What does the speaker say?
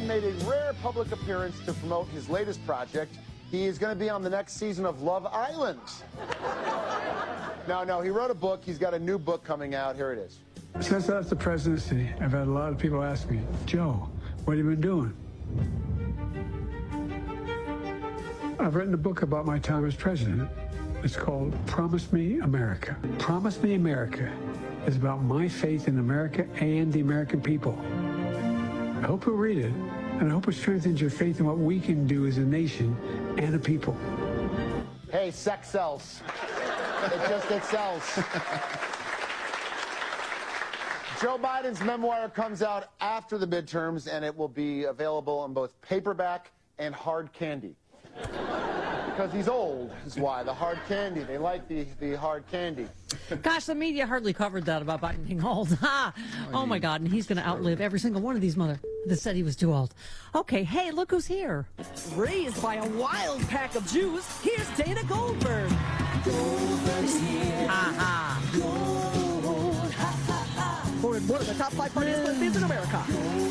made a rare public appearance to promote his latest project. He's going to be on the next season of Love Island. No, he wrote a book. He's got a new book coming out. Here it is. Since I left the presidency, I've had a lot of people ask me, Joe, what have you been doing? I've written a book about my time as president. It's called Promise Me America. Promise Me America is about my faith in America and the American people. I hope you'll read it, and I hope it strengthens your faith in what we can do as a nation and a people. Hey, sex sells. It sells. Joe Biden's memoir comes out after the midterms, and it will be available on both paperback and hard candy. Because he's old is why. The hard candy. They like the hard candy. Gosh, the media hardly covered that about Biden being old. Oh, my God. And he's going to outlive every single one of these mother that said he was too old. Okay, hey, look who's here. Raised by a wild pack of Jews, here's Dana Goldberg. Goldberg's here. Gold. Voted one of the top 5 funniest lesbians in America.